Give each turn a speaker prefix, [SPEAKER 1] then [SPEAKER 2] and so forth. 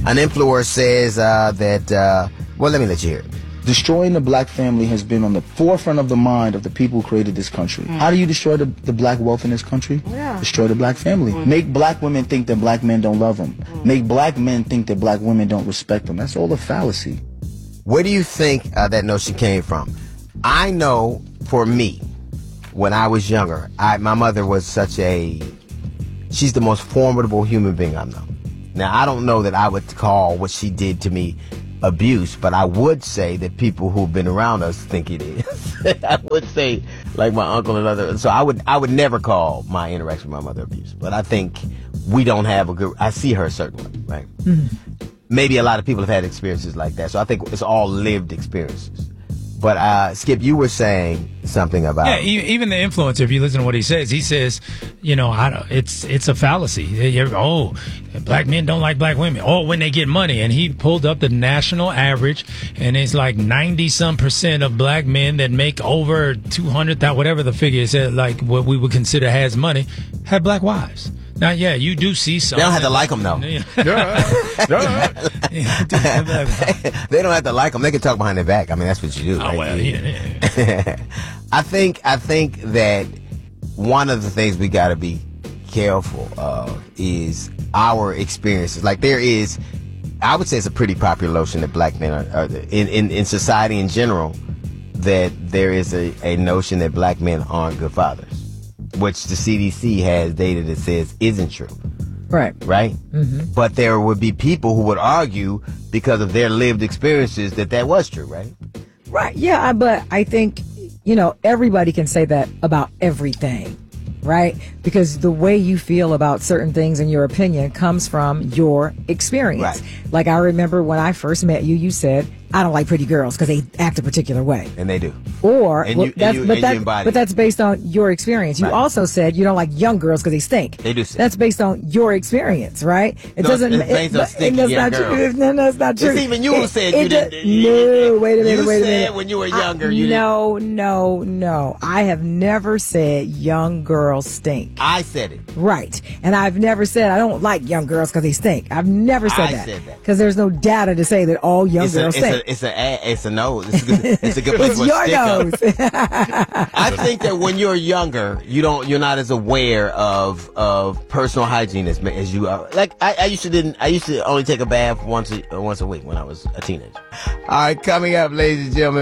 [SPEAKER 1] An influencer says that, well, let me let you hear it.
[SPEAKER 2] Destroying the black family has been on the forefront of the mind of the people who created this country. How do you destroy the black wealth in this country? Destroy the black family. Make black women think that black men don't love them. Make black men think that black women don't respect them. That's all a fallacy.
[SPEAKER 1] Where do you think that notion came from? I know, for me, when I was younger, my mother was she's the most formidable human being I know. Now, I don't know that I would call what she did to me abuse, but I would say that people who've been around us think it is. I would say, like my uncle and others. So I would never call my interaction with my mother abuse. But I think we don't have I see her a certain way, right? Mm-hmm. Maybe a lot of people have had experiences like that. So I think it's all lived experiences. But Skip, you were saying something about
[SPEAKER 3] even the influencer. If you listen to what he says, it's a fallacy. Black men don't like black women. When they get money, and he pulled up the national average, and it's like 90% of black men that make over 200,000, whatever the figure is, like what we would consider has money, have black wives. Now, you do see some.
[SPEAKER 1] They don't have to like them, though.
[SPEAKER 3] Yeah.
[SPEAKER 1] They don't have to like them. They can talk behind their back. I mean, that's what you do.
[SPEAKER 3] Oh,
[SPEAKER 1] right?
[SPEAKER 3] well, yeah.
[SPEAKER 1] I think that one of the things we got to be careful of is our experiences. Like I would say it's a pretty popular notion that black men are in society in general, that there is a notion that black men aren't good fathers, which the CDC has data that says isn't true.
[SPEAKER 4] Right.
[SPEAKER 1] Right? Mm-hmm. But there would be people who would argue, because of their lived experiences, that was true, right?
[SPEAKER 4] Right. Yeah, but I think, everybody can say that about everything, right? Because the way you feel about certain things and your opinion comes from your experience.
[SPEAKER 1] Right.
[SPEAKER 4] Like, I remember when I first met you, you said, I don't like pretty girls because they act a particular way.
[SPEAKER 1] And they do.
[SPEAKER 4] But that's based on your experience. You also said you don't like young girls because they stink.
[SPEAKER 1] They do stink.
[SPEAKER 4] That's based on your experience, right?
[SPEAKER 1] It's based on stinky young girls.
[SPEAKER 4] No, that's not true.
[SPEAKER 1] It's even you who said you didn't.
[SPEAKER 4] No, wait a minute.
[SPEAKER 1] You said when you were younger.
[SPEAKER 4] No. I have never said young girls stink.
[SPEAKER 1] I said it.
[SPEAKER 4] Right. And I've never said I don't like young girls because they stink. I've never said that.
[SPEAKER 1] I said that.
[SPEAKER 4] Because there's no data to say that all young girls stink.
[SPEAKER 1] It's a nose. It's a good place
[SPEAKER 4] it's
[SPEAKER 1] for
[SPEAKER 4] your
[SPEAKER 1] a stick
[SPEAKER 4] nose.
[SPEAKER 1] I think that when you're younger, you're not as aware of personal hygiene as you are. Like I used to only take a bath once a week when I was a teenager. All right, coming up, ladies and gentlemen.